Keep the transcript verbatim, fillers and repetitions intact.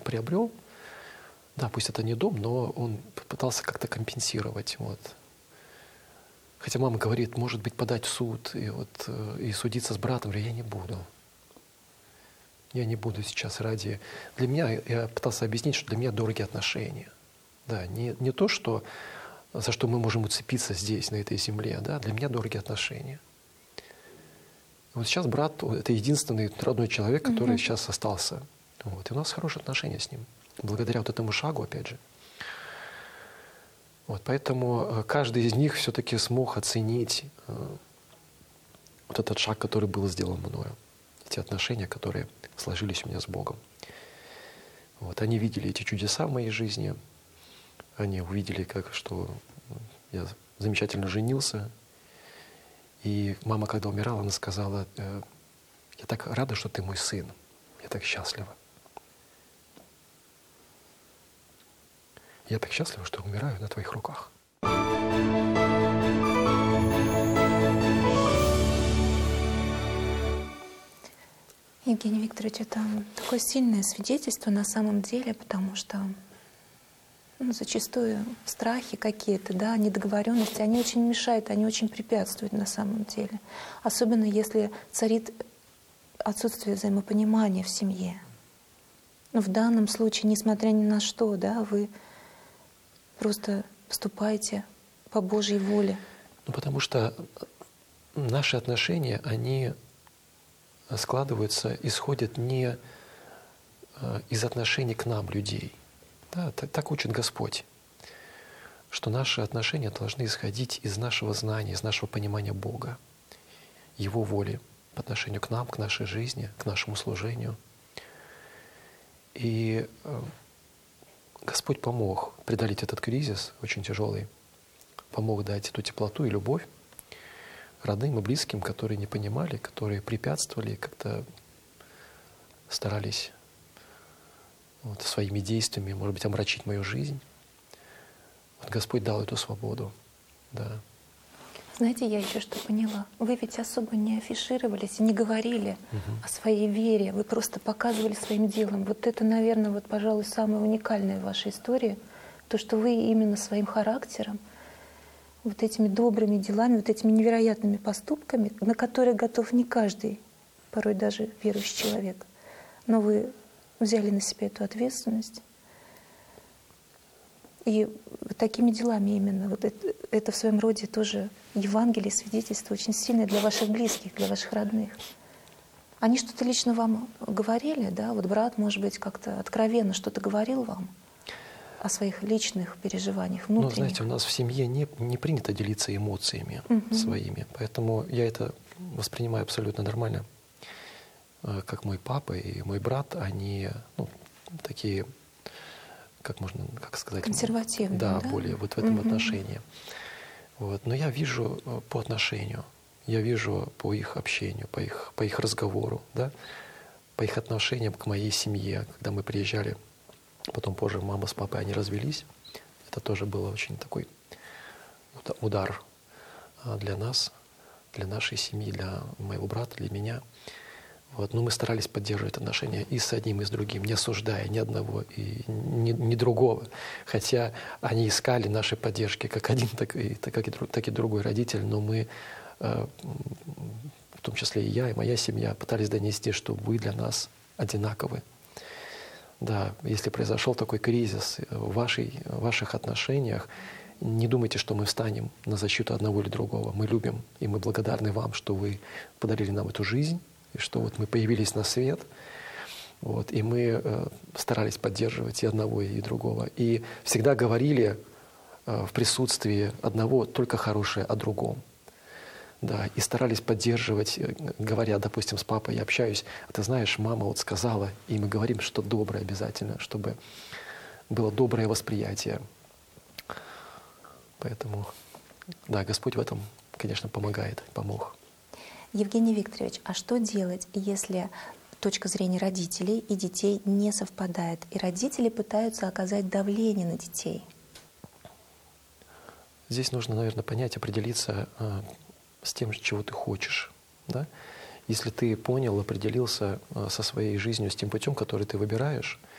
приобрел, да, пусть это не дом, но он пытался как-то компенсировать. Вот. Хотя мама говорит, может быть, подать в суд и, вот, и судиться с братом. Я не буду. Я не буду сейчас ради... Для меня, я пытался объяснить, что для меня дороги отношения. Да, не, не то, что, за что мы можем уцепиться здесь, на этой земле. Да, для меня дороги отношения. Вот сейчас брат — это единственный родной человек, который mm-hmm. сейчас остался. Вот, и у нас хорошие отношения с ним. Благодаря вот этому шагу, опять же. Вот, поэтому каждый из них все-таки смог оценить э, вот этот шаг, который был сделан мною. Эти отношения, которые сложились у меня с Богом. Вот, они видели эти чудеса в моей жизни. Они увидели, как, что я замечательно женился. И мама, когда умирала, она сказала, э, я так рада, что ты мой сын. Я так счастлива. Я так счастлива, что умираю на твоих руках. Евгений Викторович, это такое сильное свидетельство на самом деле, потому что ну, зачастую страхи какие-то, да, недоговоренности, они очень мешают, они очень препятствуют на самом деле. Особенно если царит отсутствие взаимопонимания в семье. Но в данном случае, несмотря ни на что, да, вы просто поступаете по Божьей воле. Ну, потому что наши отношения, они складываются, исходят не из отношений к нам, людей. Да, так, так учит Господь, что наши отношения должны исходить из нашего знания, из нашего понимания Бога, Его воли по отношению к нам, к нашей жизни, к нашему служению. И Господь помог преодолеть этот кризис, очень тяжелый, помог дать эту теплоту и любовь родным и близким, которые не понимали, которые препятствовали, как-то старались вот, своими действиями, может быть, омрачить мою жизнь. Вот Господь дал эту свободу, да. Знаете, я еще что поняла. Вы ведь особо не афишировались и не говорили угу. о своей вере. Вы просто показывали своим делом. Вот это, наверное, вот, пожалуй, самое уникальное в вашей истории. То, что вы именно своим характером, вот этими добрыми делами, вот этими невероятными поступками, на которые готов не каждый, порой даже верующий человек. Но вы взяли на себя эту ответственность. И такими делами именно, вот это, это в своем роде тоже Евангелие, свидетельство очень сильное для ваших близких, для ваших родных. Они что-то лично вам говорили, да? Вот брат, может быть, как-то откровенно что-то говорил вам о своих личных переживаниях, внутренних? Ну, знаете, у нас в семье не, не принято делиться эмоциями угу. своими, поэтому я это воспринимаю абсолютно нормально. Как мой папа и мой брат, они ну, такие... как можно, как сказать, консервативные, да, да? более вот в этом угу. отношении. Вот. Но я вижу по отношению, я вижу по их общению, по их, по их разговору, да, по их отношениям к моей семье, когда мы приезжали, потом позже мама с папой, они развелись, это тоже было очень такой удар для нас, для нашей семьи, для моего брата, для меня. Вот. Но мы старались поддерживать отношения и с одним, и с другим, не осуждая ни одного и ни, ни другого. Хотя они искали нашей поддержки, как один, так и, так и, так и другой родитель, но мы, э, в том числе и я, и моя семья, пытались донести, что вы для нас одинаковы. Да, если произошел такой кризис в, вашей, в ваших отношениях, не думайте, что мы встанем на защиту одного или другого. Мы любим, и мы благодарны вам, что вы подарили нам эту жизнь, и что вот мы появились на свет, вот, и мы э, старались поддерживать и одного, и другого. И всегда говорили э, в присутствии одного только хорошее о другом. Да, и старались поддерживать, э, говоря, допустим, с папой, я общаюсь, а ты знаешь, мама вот сказала, и мы говорим, что доброе обязательно, чтобы было доброе восприятие. Поэтому, да, Господь в этом, конечно, помогает, помог. Евгений Викторович, а что делать, если точка зрения родителей и детей не совпадает, и родители пытаются оказать давление на детей? Здесь нужно, наверное, понять, определиться э, с тем, чего ты хочешь. Да? Если ты понял, определился э, со своей жизнью, с тем путем, который ты выбираешь,